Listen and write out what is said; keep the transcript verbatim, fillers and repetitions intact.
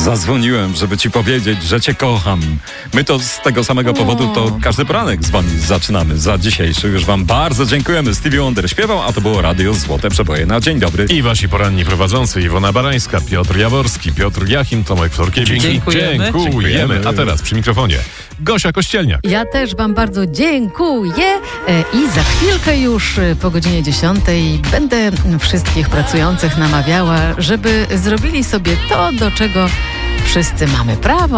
Zadzwoniłem, żeby ci powiedzieć, że cię kocham. My to z tego samego powodu to każdy poranek z wami zaczynamy. Za dzisiejszy już wam bardzo dziękujemy. Stevie Wonder śpiewał, a to było Radio Złote Przeboje na dzień dobry. I wasi poranni prowadzący Iwona Barańska, Piotr Jaworski, Piotr Jachim, Tomek Florkiewicz. Dziękujemy. Dziękujemy. A teraz przy mikrofonie Gosia Kościelniak. Ja też wam bardzo dziękuję e, i za chwilkę już e, po godzinie dziesiątej będę wszystkich pracujących namawiała, żeby zrobili sobie to, do czego wszyscy mamy prawo,